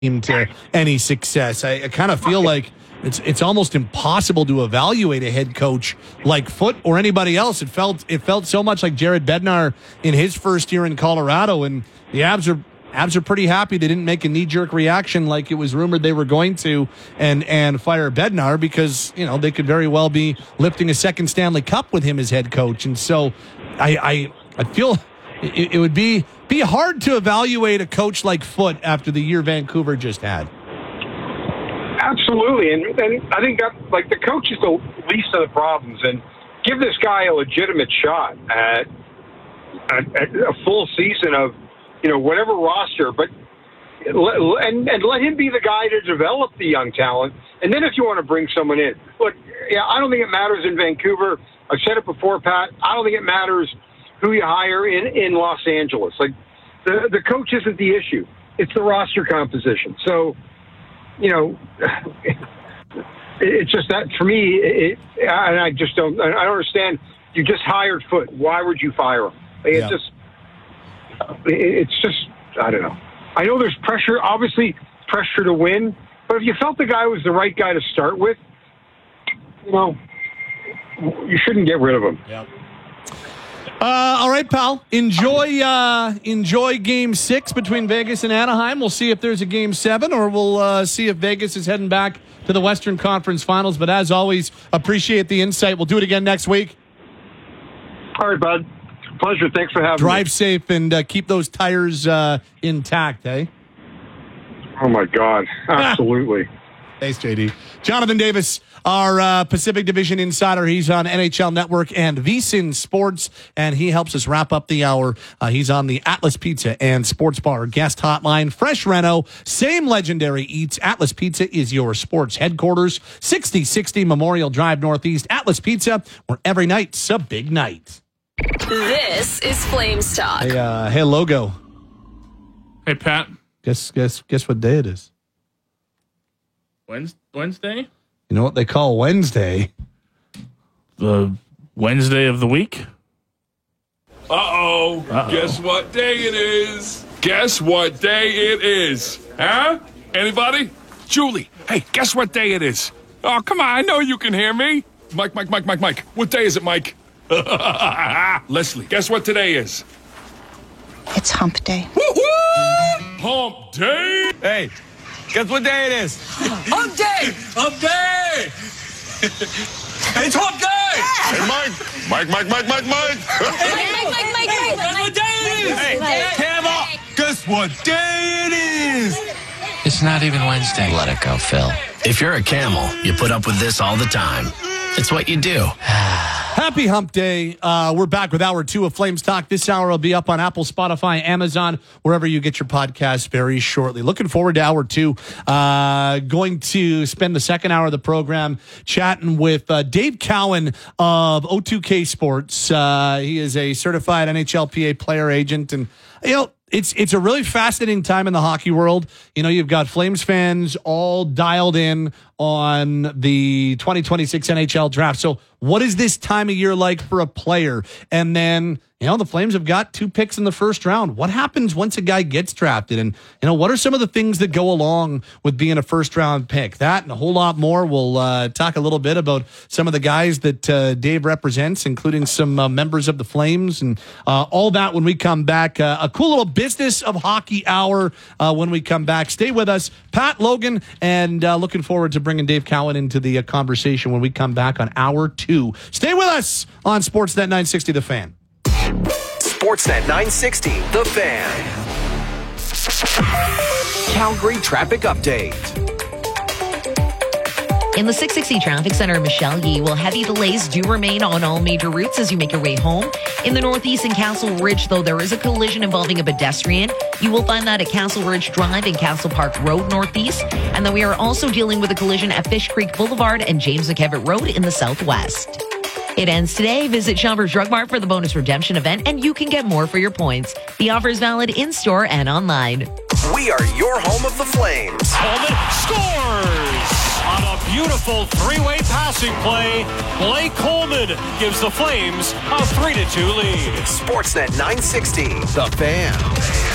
team to any success. I kind of feel like it's almost impossible to evaluate a head coach like Foote or anybody else. It felt so much like Jared Bednar in his first year in Colorado, and the Avs are pretty happy they didn't make a knee-jerk reaction like it was rumored they were going to and fire Bednar, because they could very well be lifting a second Stanley Cup with him as head coach. And so I feel it would be hard to evaluate a coach like Foote after the year Vancouver just had. Absolutely, and I think that the coach is the least of the problems, and give this guy a legitimate shot at a full season of whatever roster, but let him be the guy to develop the young talent, and then if you want to bring someone in, look, I don't think it matters in Vancouver. I've said it before, Pat. I don't think it matters who you hire in Los Angeles. The coach isn't the issue; it's the roster composition. So. It's just that for me, and I don't understand. You just hired Foote. Why would you fire him? It's just, I don't know. I know there's pressure, obviously pressure to win, but if you felt the guy was the right guy to start with, you shouldn't get rid of him. Yeah. All right, pal. Enjoy Game 6 between Vegas and Anaheim. We'll see if there's a Game 7, or we'll see if Vegas is heading back to the Western Conference Finals. But as always, appreciate the insight. We'll do it again next week. All right, bud. Pleasure. Thanks for having me. Drive safe and keep those tires intact, eh? Oh, my God. Absolutely. Thanks, JD. Jonathan Davis, our Pacific Division insider. He's on NHL Network and VSiN Sports, and he helps us wrap up the hour. He's on the Atlas Pizza and Sports Bar guest hotline. Fresh reno, same legendary eats. Atlas Pizza is your sports headquarters. 6060 Memorial Drive Northeast. Atlas Pizza, where every night's a big night. This is Flames Talk. Hey, Logo. Hey, Pat. Guess what day it is? Wednesday? You know what they call Wednesday? The Wednesday of the week? Uh-oh. Guess what day it is? Guess what day it is? Huh? Anybody? Julie, hey, guess what day it is? Oh, come on, I know you can hear me. Mike. What day is it, Mike? Leslie, guess what today is? It's hump day. Woo-hoo! Hump day? Hey, guess what day it is? Hump day! Hump day! It's hump day! Hey, Mike! Mike! Guess what day it is? Hey, Tampa, guess what day it is? It's not even Wednesday. Let it go, Phil. If you're a camel, you put up with this all the time. It's what you do. Happy Hump Day. We're back with Hour 2 of Flames Talk. This hour will be up on Apple, Spotify, Amazon, wherever you get your podcasts very shortly. Looking forward to Hour 2. Going to spend the second hour of the program chatting with Dave Cowan of O2K Sports. He is a certified NHLPA player agent, and it's a really fascinating time in the hockey world. You've got Flames fans all dialed in on the 2026 NHL draft. So what is this time of year like for a player? And then, the Flames have got 2 picks in the first round. What happens once a guy gets drafted? And, what are some of the things that go along with being a first round pick? That and a whole lot more. We'll talk a little bit about some of the guys that Dave represents, including some members of the Flames, and all that when we come back. A cool little business of hockey hour when we come back. Stay with us. Pat, Logan, and looking forward to bringing Dave Cowan into the conversation when we come back on Hour 2. Stay with us on Sportsnet 960 The Fan. Sportsnet 960 The Fan. Calgary traffic update. In the 660 Traffic Center, Michelle Yee, heavy delays do remain on all major routes as you make your way home. In the northeast and Castle Ridge, though, there is a collision involving a pedestrian. You will find that at Castle Ridge Drive and Castle Park Road northeast. And then we are also dealing with a collision at Fish Creek Boulevard and James McKevitt Road in the southwest. It ends today. Visit Shoppers Drug Mart for the bonus redemption event, and you can get more for your points. The offer is valid in-store and online. We are your home of the Flames. Coleman scores on a beautiful 3-way passing play. Blake Coleman gives the Flames a 3-2 lead. Sportsnet 960, The Fan.